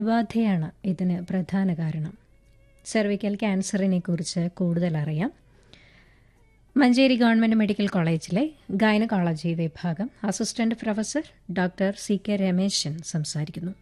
ബാധയാണ് ഇതിന് പ്രധാന കാരണം. സെർവിക്കൽ ക്യാൻസറിനെ കുറിച്ച് കൂടുതൽ അറിയാം. മഞ്ചേരി ഗവൺമെൻറ് മെഡിക്കൽ കോളേജിലെ ഗൈനക്കോളജി വിഭാഗം assistant professor doctor CK Rameshan സംസാരിക്കുന്നു.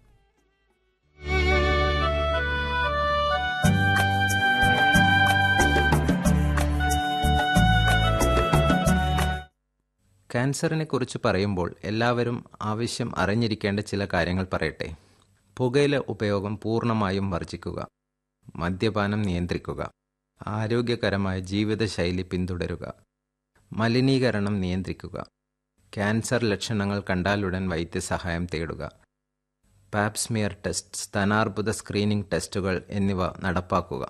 ക്യാൻസറിനെ കുറിച്ച് പറയുമ്പോൾ എല്ലാവരും ആവശ്യം അറിഞ്ഞിരിക്കേണ്ട ചില കാര്യങ്ങൾ പറയട്ടെ. പുകയില ഉപയോഗം പൂർണ്ണമായും വർജിക്കുക, മദ്യപാനം നിയന്ത്രിക്കുക, ആരോഗ്യകരമായ ജീവിതശൈലി പിന്തുടരുക, മലിനീകരണം നിയന്ത്രിക്കുക, ക്യാൻസർ ലക്ഷണങ്ങൾ കണ്ടാലുടൻ വൈദ്യസഹായം തേടുക, പാപ്സ്മിയർ ടെസ്റ്റ്, സ്തനാർബുദ സ്ക്രീനിംഗ് ടെസ്റ്റുകൾ എന്നിവ നടപ്പാക്കുക.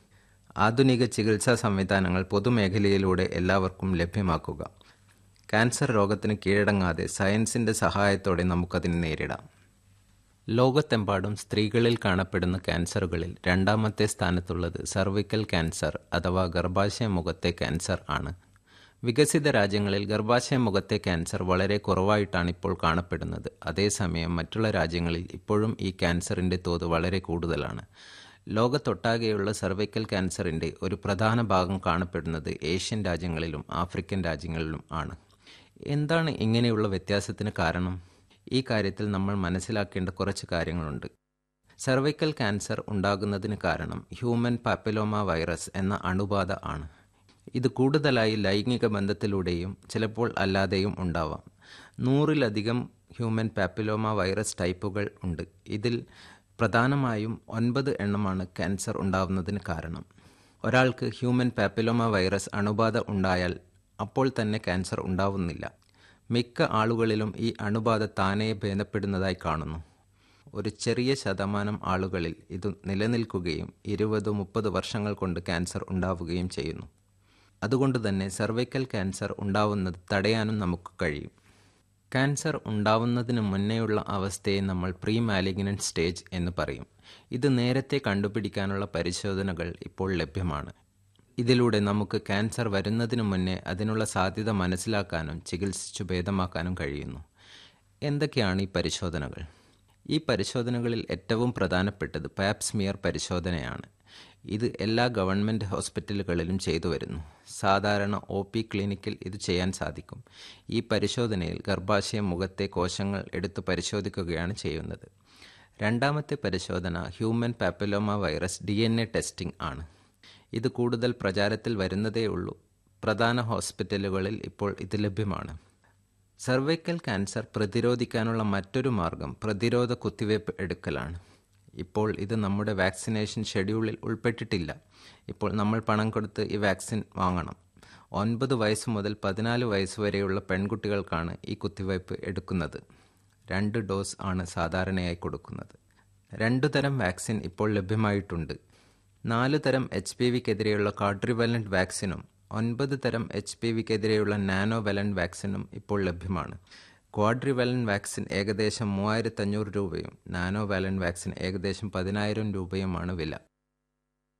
ആധുനിക ചികിത്സാ സംവിധാനങ്ങൾ പൊതുമേഖലയിലൂടെ എല്ലാവർക്കും ലഭ്യമാക്കുക. ക്യാൻസർ രോഗത്തിന് കീഴടങ്ങാതെ സയൻസിൻ്റെ സഹായത്തോടെ നമുക്കതിനെ നേരിടാം. ലോകത്തെമ്പാടും സ്ത്രീകളിൽ കാണപ്പെടുന്ന ക്യാൻസറുകളിൽ രണ്ടാമത്തെ സ്ഥാനത്തുള്ളത് സർവിക്കൽ ക്യാൻസർ അഥവാ ഗർഭാശയ മുഖത്തെ ക്യാൻസർ ആണ്. വികസിത രാജ്യങ്ങളിൽ ഗർഭാശയ മുഖത്തെ ക്യാൻസർ വളരെ കുറവായിട്ടാണ് ഇപ്പോൾ കാണപ്പെടുന്നത്. അതേസമയം മറ്റുള്ള രാജ്യങ്ങളിൽ ഇപ്പോഴും ഈ ക്യാൻസറിൻ്റെ തോത് വളരെ കൂടുതലാണ്. ലോകത്തൊട്ടാകെയുള്ള സർവൈക്കൽ ക്യാൻസറിൻ്റെ ഒരു പ്രധാന ഭാഗം കാണപ്പെടുന്നത് ഏഷ്യൻ രാജ്യങ്ങളിലും ആഫ്രിക്കൻ രാജ്യങ്ങളിലും ആണ്. എന്താണ് ഇങ്ങനെയുള്ള വ്യത്യാസത്തിന് കാരണം? ഈ കാര്യത്തിൽ നമ്മൾ മനസ്സിലാക്കേണ്ട കുറച്ച് കാര്യങ്ങളുണ്ട്. സർവൈക്കൽ ക്യാൻസർ ഉണ്ടാകുന്നതിന് കാരണം ഹ്യൂമൻ പാപ്പിലോമ വൈറസ് എന്ന അണുബാധ ആണ്. ഇത് കൂടുതലായി ലൈംഗിക ബന്ധത്തിലൂടെയും ചിലപ്പോൾ അല്ലാതെയും ഉണ്ടാവാം. 100-ലധികം ഹ്യൂമൻ പാപ്പിലോമ വൈറസ് ടൈപ്പുകൾ ഉണ്ട്. ഇതിൽ പ്രധാനമായും 9 എണ്ണമാണ് ക്യാൻസർ ഉണ്ടാവുന്നതിന് കാരണം. ഒരാൾക്ക് ഹ്യൂമൻ പാപ്പിലോമ വൈറസ് അണുബാധ ഉണ്ടായാൽ അപ്പോൾ തന്നെ ക്യാൻസർ ഉണ്ടാവുന്നില്ല. മിക്ക ആളുകളിലും ഈ അണുബാധ താനേ ഭേദപ്പെടുന്നതായി കാണുന്നു. ഒരു ചെറിയ ശതമാനം ആളുകളിൽ ഇത് നിലനിൽക്കുകയും 20-30 വർഷങ്ങൾ കൊണ്ട് ക്യാൻസർ ഉണ്ടാവുകയും ചെയ്യുന്നു. അതുകൊണ്ട് തന്നെ സർവൈക്കൽ ക്യാൻസർ ഉണ്ടാവുന്നത് തടയാനും നമുക്ക് കഴിയും. ക്യാൻസർ ഉണ്ടാവുന്നതിന് മുന്നേയുള്ള അവസ്ഥയെ നമ്മൾ പ്രീ മാലിഗ്നന്റ് സ്റ്റേജ് എന്ന് പറയും. ഇത് നേരത്തെ കണ്ടുപിടിക്കാനുള്ള പരിശോധനകൾ ഇപ്പോൾ ലഭ്യമാണ്. ഇതിലൂടെ നമുക്ക് ക്യാൻസർ വരുന്നതിന് മുന്നേ അതിനുള്ള സാധ്യത മനസ്സിലാക്കാനും ചികിത്സിച്ചു ഭേദമാക്കാനും കഴിയുന്നു. എന്തൊക്കെയാണ് ഈ പരിശോധനകൾ? ഈ പരിശോധനകളിൽ ഏറ്റവും പ്രധാനപ്പെട്ടത് പാപ്സ്മിയർ പരിശോധനയാണ്. ഇത് എല്ലാ ഗവൺമെൻറ് ഹോസ്പിറ്റലുകളിലും ചെയ്തു വരുന്നു. സാധാരണ OP ക്ലിനിക്കിൽ ഇത് ചെയ്യാൻ സാധിക്കും. ഈ പരിശോധനയിൽ ഗർഭാശയ മുഖത്തെ കോശങ്ങൾ എടുത്ത് പരിശോധിക്കുകയാണ് ചെയ്യുന്നത്. രണ്ടാമത്തെ പരിശോധന human papilloma virus DNA testing ആണ്. ഇത് കൂടുതൽ പ്രചാരത്തിൽ വരുന്നതേ ഉള്ളൂ. പ്രധാന ഹോസ്പിറ്റലുകളിൽ ഇപ്പോൾ ഇത് ലഭ്യമാണ്. സർവൈക്കൽ ക്യാൻസർ പ്രതിരോധിക്കാനുള്ള മറ്റൊരു മാർഗം പ്രതിരോധ കുത്തിവയ്പ് എടുക്കലാണ്. ഇപ്പോൾ ഇത് നമ്മുടെ വാക്സിനേഷൻ ഷെഡ്യൂളിൽ ഉൾപ്പെട്ടിട്ടില്ല. ഇപ്പോൾ നമ്മൾ പണം കൊടുത്ത് ഈ വാക്സിൻ വാങ്ങണം. 9 വയസ്സ് മുതൽ 14 വയസ്സ് വരെയുള്ള പെൺകുട്ടികൾക്കാണ് ഈ കുത്തിവയ്പ് എടുക്കുന്നത്. 2 ഡോസ് ആണ് സാധാരണയായി കൊടുക്കുന്നത്. 2 തരം വാക്സിൻ ഇപ്പോൾ ലഭ്യമായിട്ടുണ്ട്. 4 തരം HPV-ക്കെതിരെയുള്ള ക്വാഡ്രിവലന്റ് വാക്സിനും 9 തരം HPV-ക്കെതിരെയുള്ള നാനോവലന്റ് വാക്സിനും ഇപ്പോൾ ലഭ്യമാണ്. ക്വാഡ്രിവലന്റ് വാക്സിൻ ഏകദേശം 3500 രൂപയും നാനോവാലന്റ് വാക്സിൻ ഏകദേശം 10,000 രൂപയുമാണ് വില.